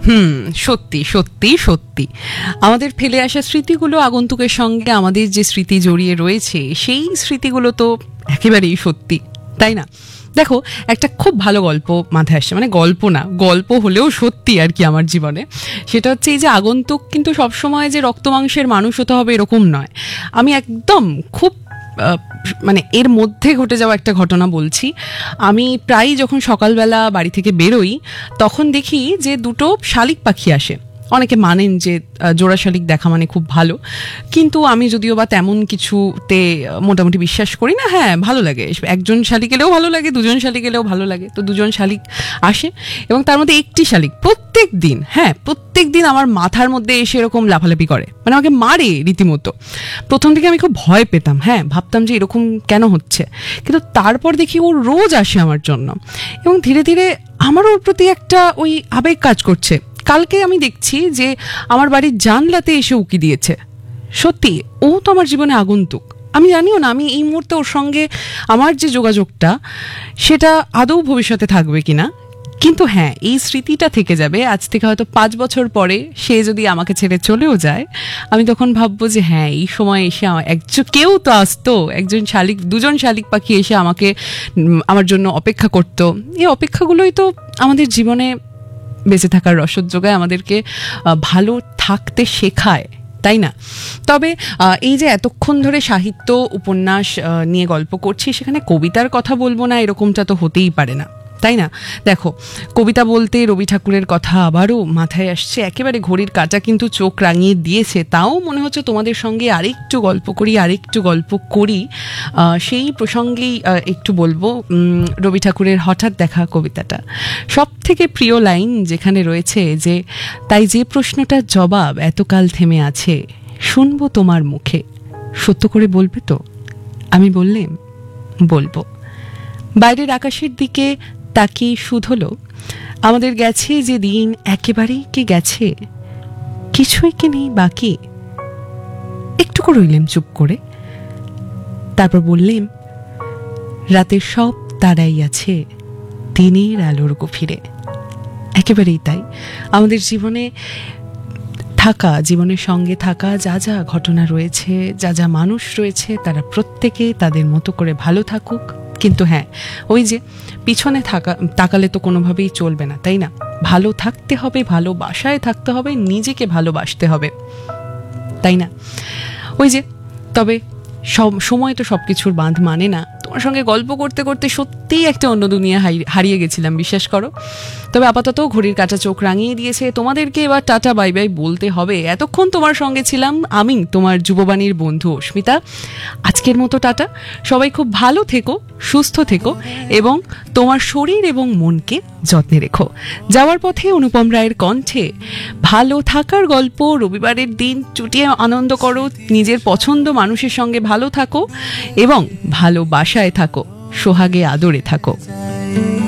সত্যি সত্যি সত্যি আমাদের ফেলে আসা স্মৃতিগুলো, আগন্তুকের সঙ্গে আমাদের যে স্মৃতি জড়িয়ে রয়েছে, সেই স্মৃতিগুলো তো একেবারেই সত্যি, তাই না? দেখো, একটা খুব ভালো গল্প মাথায় আসছে, মানে গল্প না, গল্প হলেও সত্যি আর কি আমার জীবনে। সেটা হচ্ছে এই যে আগন্তুক কিন্তু সবসময় যে রক্ত মাংসের মানুষ হতে হবে এরকম নয়। আমি একদম খুব মানে এর মধ্যে ঘটে যাওয়া একটা ঘটনা বলছি। আমি প্রায় যখন সকালবেলা বাড়ি থেকে বেরোই, তখন দেখি যে দুটো শালিক পাখি আসে। অনেকে মানেন যে জোড়া শালিক দেখা মানে খুব ভালো, কিন্তু আমি যদিও বা তেমন কিছুতে মোটামুটি বিশ্বাস করি না। হ্যাঁ, ভালো লাগে, একজন শালিক এলেও ভালো লাগে, দুজন শালিক এলেও ভালো লাগে। তো দুজন শালিক আসে এবং তার মধ্যে একটি শালিক প্রত্যেক দিন আমার মাথার মধ্যে এসে এরকম লাফালাফি করে, মানে আমাকে মারে রীতিমতো। প্রথম দিকে আমি খুব ভয় পেতাম, ভাবতাম যে এরকম কেন হচ্ছে, কিন্তু তারপর দেখি ও রোজ আসে আমার জন্য, এবং ধীরে ধীরে আমার ওর প্রতি একটা ওই আবেগ কাজ করছে। কালকে আমি দেখছি যে আমার বাড়ির জানলাতে এসে উকি দিয়েছে। সত্যি ও তো আমার জীবনে আগন্তুক। আমি জানিও না আমি এই মুহূর্তে ওর সঙ্গে আমার যে যোগাযোগটা, সেটা আদৌ ভবিষ্যতে থাকবে কিনা, কিন্তু হ্যাঁ, এই স্মৃতিটা থেকে যাবে। আজ থেকে হয়তো 5 বছর পরে সে যদি আমাকে ছেড়ে চলেও যায়, আমি তখন ভাববো যে হ্যাঁ, এই সময় এসে কেউ তো আসতো, দুজন শালিক পাখি এসে আমাকে আমার জন্য অপেক্ষা করতো। এই অপেক্ষাগুলোই তো আমাদের জীবনে বেঁচে থাকার রসদ যোগায়, আমাদেরকে ভালো থাকতে শেখায়, তাই না? তবে এই যে এতক্ষণ ধরে সাহিত্য উপন্যাস নিয়ে গল্প করছি, সেখানে কবিতার কথা বলবো না এরকমটা তো হতেই পারে না, তাই না? দেখো, কবিতা বলতে রবি ঠাকুরের কথা আবারও মাথায় আসছে। একেবারে ঘড়ির কাঁটা কিন্তু চোখ রাঙিয়ে দিয়েছে। তাও মনে হচ্ছে তোমাদের সঙ্গে আরেকটু গল্প করি। সেই প্রসঙ্গেই একটু বলবো রবি ঠাকুরের হঠাৎ দেখা কবিতাটা। সব থেকে প্রিয় লাইন যেখানে রয়েছে যে, তাই যে প্রশ্নটার জবাব এতকাল থেমে আছে, শুনবো তোমার মুখে, সত্য করে বলবে তো? আমি বললাম, বলবো। বাইরের আকাশের দিকে তাকিয়ে শুধলো, আমাদের গেছে যে দিন একেবারেই কি গেছে, কিছুই কি নেই বাকি। একটু করে রইলাম চুপ করে, তারপর বললাম, রাতের সব তারাই আছে দিনের আলোর গভীরে। একেবারেই তাই, আমাদের জীবনে থাকা, জীবনের সঙ্গে থাকা যা যা ঘটনা রয়েছে, যা যা মানুষ রয়েছে, তারা প্রত্যেকে তাদের মতো করে ভালো থাকুক। কিন্তু হ্যাঁ, ওই যে পিছনে তাকালে তো কোনোভাবেই চলবে না, তাই না? ভালো থাকতে হবে, ভালোবাসায় থাকতে হবে, নিজেকে ভালোবাসতে হবে, তাই না? ওই যে, তবে সময় তো সবকিছুর বাঁধ মানে না। তোমার সঙ্গে গল্প করতে করতে সত্যিই একটা অন্য দুনিয়া হারিয়ে গেছিলাম, বিশ্বাস করো। তবে আপাতত ঘড়ির কাঁটা চোখ রাঙিয়ে দিয়েছে, তোমাদেরকে এবার টাটা বাই বাই বলতে হবে। এতক্ষণ তোমার সঙ্গে ছিলাম আমি, তোমার যুববাণীর বন্ধু অস্মিতা। আজকের মতো টাটা। সবাই খুব ভালো থেকো, সুস্থ থেকো, এবং তোমার শরীর এবং মনকে যত্নে রেখো। যাওয়ার পথে অনুপম রায়ের কণ্ঠে ভালো থাকার গল্প। রবিবারের দিন চুটিয়ে আনন্দ করো, নিজের পছন্দ মানুষের সঙ্গে ভালো থাকো এবং ভালোবাসায় থাকো, সোহাগে আদরে থাকো।